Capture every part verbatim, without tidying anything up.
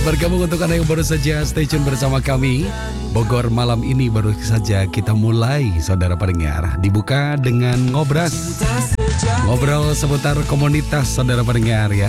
bergabung untuk Anda yang baru saja stay tune bersama kami. Bogor malam ini baru saja kita mulai, saudara pendengar. Dibuka dengan ngobras. Ngobrol seputar komunitas, saudara pendengar ya.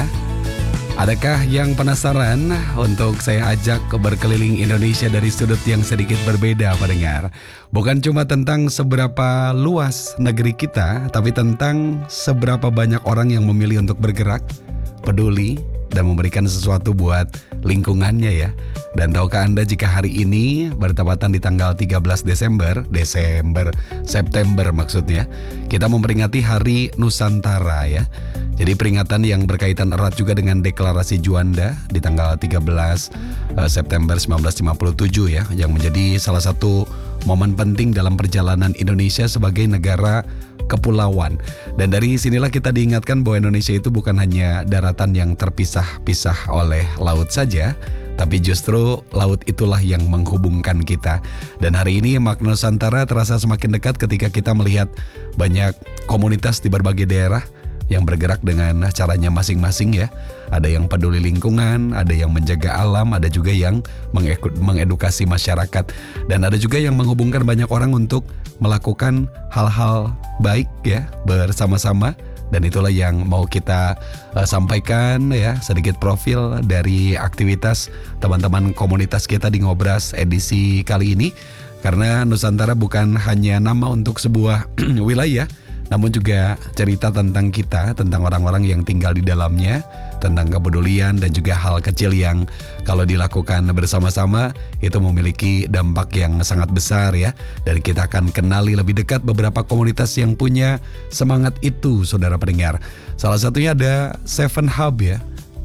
Adakah yang penasaran untuk saya ajak ke berkeliling Indonesia dari sudut yang sedikit berbeda, pendengar? Bukan cuma tentang seberapa luas negeri kita, tapi tentang seberapa banyak orang yang memilih untuk bergerak, peduli, dan memberikan sesuatu buat lingkungannya ya. Dan tahukah Anda jika hari ini bertepatan di tanggal tiga belas Desember, Desember, September maksudnya, kita memperingati Hari Nusantara ya. Jadi peringatan yang berkaitan erat juga dengan Deklarasi Juanda di tanggal tiga belas September seribu sembilan ratus lima puluh tujuh ya, yang menjadi salah satu momen penting dalam perjalanan Indonesia sebagai negara kepulauan. Dan dari sinilah kita diingatkan bahwa Indonesia itu bukan hanya daratan yang terpisah-pisah oleh laut saja, tapi justru laut itulah yang menghubungkan kita. Dan hari ini makna Nusantara terasa semakin dekat ketika kita melihat banyak komunitas di berbagai daerah yang bergerak dengan caranya masing-masing ya. Ada yang peduli lingkungan, ada yang menjaga alam, ada juga yang mengedukasi masyarakat. Dan ada juga yang menghubungkan banyak orang untuk melakukan hal-hal baik ya bersama-sama. Dan itulah yang mau kita uh, sampaikan ya, sedikit profil dari aktivitas teman-teman komunitas kita di Ngobras edisi kali ini. Karena Nusantara bukan hanya nama untuk sebuah wilayah, namun juga cerita tentang kita, tentang orang-orang yang tinggal di dalamnya, tentang kepedulian dan juga hal kecil yang kalau dilakukan bersama-sama itu memiliki dampak yang sangat besar ya. Dan kita akan kenali lebih dekat beberapa komunitas yang punya semangat itu, saudara pendengar. Salah satunya ada Seven Hub ya,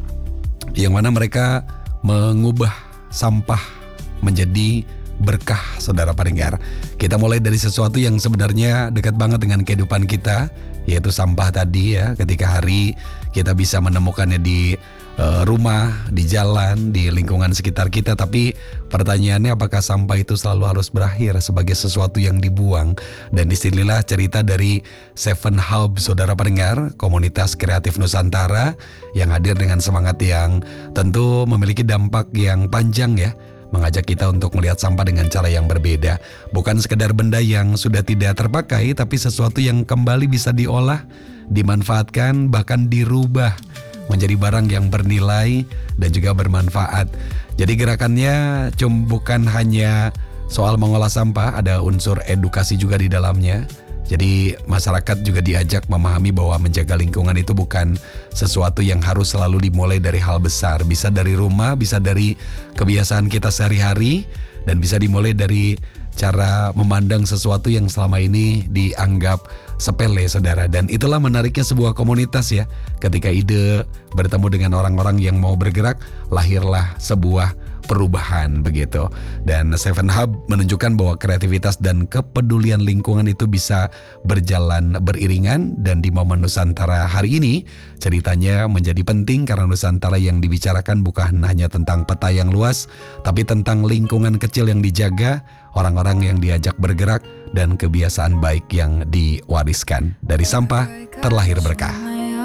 yang mana mereka mengubah sampah menjadi berkah, saudara pendengar. Kita mulai dari sesuatu yang sebenarnya dekat banget dengan kehidupan kita, yaitu sampah tadi ya. Ketika hari kita bisa menemukannya di uh, rumah, di jalan, di lingkungan sekitar kita. Tapi pertanyaannya, apakah sampah itu selalu harus berakhir sebagai sesuatu yang dibuang? Dan disinilah cerita dari Seven Hub, saudara pendengar, komunitas kreatif Nusantara yang hadir dengan semangat yang tentu memiliki dampak yang panjang ya, mengajak kita untuk melihat sampah dengan cara yang berbeda. Bukan sekedar benda yang sudah tidak terpakai, tapi sesuatu yang kembali bisa diolah, dimanfaatkan, bahkan dirubah menjadi barang yang bernilai dan juga bermanfaat. Jadi gerakannya cuma bukan hanya soal mengolah sampah, ada unsur edukasi juga di dalamnya. Jadi masyarakat juga diajak memahami bahwa menjaga lingkungan itu bukan sesuatu yang harus selalu dimulai dari hal besar. Bisa dari rumah, bisa dari kebiasaan kita sehari-hari, dan bisa dimulai dari cara memandang sesuatu yang selama ini dianggap sepele, saudara. Dan itulah menariknya sebuah komunitas ya. Ketika ide bertemu dengan orang-orang yang mau bergerak, lahirlah sebuah perubahan begitu. Dan Seven Hub menunjukkan bahwa kreativitas dan kepedulian lingkungan itu bisa berjalan beriringan. Dan di momen Nusantara hari ini ceritanya menjadi penting karena Nusantara yang dibicarakan bukan hanya tentang peta yang luas, tapi tentang lingkungan kecil yang dijaga, orang-orang yang diajak bergerak, dan kebiasaan baik yang diwariskan. Dari sampah terlahir berkah.